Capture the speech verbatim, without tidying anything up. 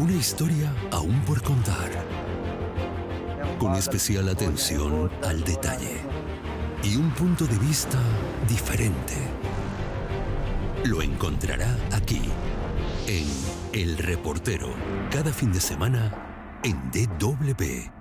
Una historia aún por contar, con especial atención al detalle y un punto de vista diferente. Lo encontrará aquí, en El Reportero, cada fin de semana en D W.